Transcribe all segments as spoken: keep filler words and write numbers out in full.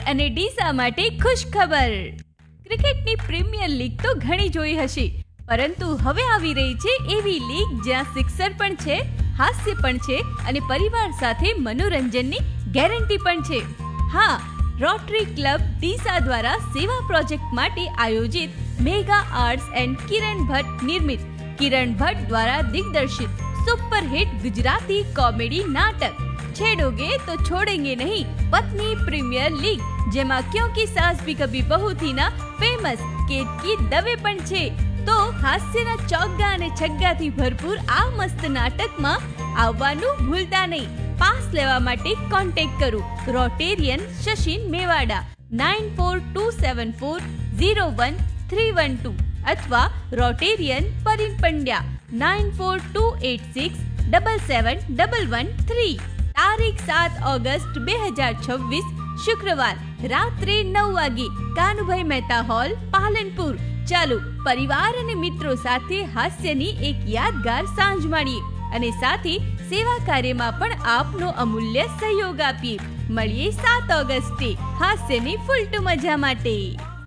અને ડીસા માટે ખુશ ખબર. ક્રિકેટની પ્રીમિયર લીગ તો ઘણી જોઈ હશે, પરંતુ હવે આવી રહી છે એવી લીગ જ્યાં સિક્સર પણ છે, હાસ્ય પણ છે અને પરિવાર સાથે મનોરંજનની ગેરંટી પણ છે. હા, રોટરી ક્લબ ડીસા દ્વારા સેવા પ્રોજેક્ટ માટે આયોજિત મેગા આર્ટ્સ એન્ડ કિરણ ભટ્ટ નિર્મિત, કિરણ ભટ્ટ દ્વારા દિગ્દર્શિત સુપરહિટ ગુજરાતી કોમેડી નાટક છેડોગે તો છોડેંગે નહીં પત્ની પ્રીમિયર લીગ, જેમાં ક્યોંકિ સાસ ભી કભી બહુ થી ના ફેમસ કેતકી દવે પણ છે. તો હાસ્યના ચોગ્ગા અને છગ્ગાથી ભરપૂર આ મસ્ત નાટકમાં આવવાનું ભૂલતા નહીં. પાસ લેવા માટે કોન્ટેક્ટ કરો Rotarian Shashin Mewada nine four two seven four zero one three one two અથવા Rotarian પરિન Pandya nine four two eight six double seven double one three. તારીખ સાત ઓગસ્ટ બે હજાર છવ્વીસ શુક્રવાર રાત્રે નવ વાગે કાનુભાઈ મહેતા હોલ પાલનપુર. ચાલો પરિવાર અને મિત્રો સાથે હાસ્યની એક યાદગાર સાંજ માણીએ અને સાથે સેવા કાર્યમાં પણ આપનો અમૂલ્ય સહયોગ આપીએ. મળીએ સાત ઓગસ્ટે હાસ્યની ફૂલટુ મજા માટે.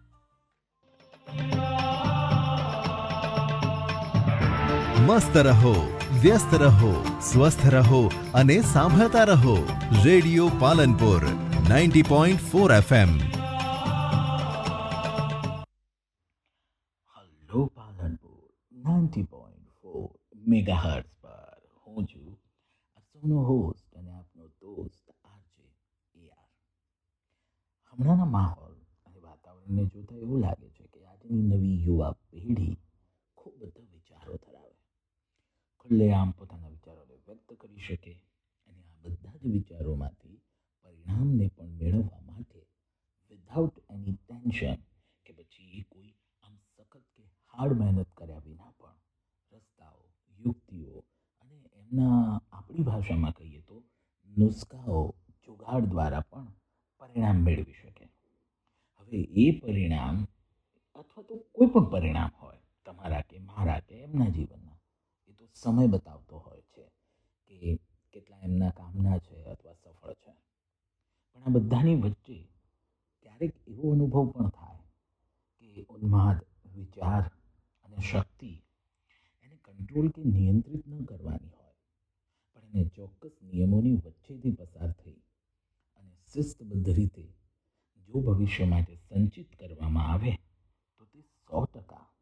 મસ્ત રહો, વ્યસ્ત રહો, સ્વસ્થ રહો અને સાંભળતા રહો radio Palanpur ninety point four FM. Hello Palanpur ninety point four megahertz પર હું છું આપનો હોસ્ટ અને આપનો દોસ્ત આરજે એઆર. હમણાંના માહોલ અને વાતાવરણને જોતા એવું લાગે છે કે આજની નવી યુવા પેઢી ખૂબ બધા વિચારો ધરાવે, ખુલ્લેઆમ પોતાના વિચારોને વ્યક્ત કરી શકે અને આ બધા જ વિચારોમાંથી પરિણામને પણ મેળવવા માટે વિધાઉટ એની ટેન્શન કે પછી કોઈ આમ સખત કે હાર્ડ મહેનત કર્યા વિના પણ રસ્તાઓ, યુક્તિઓ અને એમના આપણી ભાષામાં કહીએ તો નુસ્ખાઓ, જુગાડ દ્વારા પણ પરિણામ મેળવી શકે. હવે એ પરિણામ અથવા તો કોઈ પણ પરિણામ હોય, તમારા કે મારા કે એમના જીવનના, એ તો સમય બતાવતો હોય છે કે કેટલા એમના કામના છે અથવા સફળ છે. પણ આ બધાની વચ્ચે ક્યારેક એવો અનુભવ પણ થાય કે ઉન્માદ વિચાર અને શક્તિ એને કંટ્રોલ કે નિયંત્રિત ન કરવાની હોય, પણ એને ચોક્કસ નિયમોની વચ્ચેથી પસાર થઈ અને શિસ્તબદ્ધ રીતે જો ભવિષ્ય માટે સંચિત કરવામાં આવે તો તે સો ટકા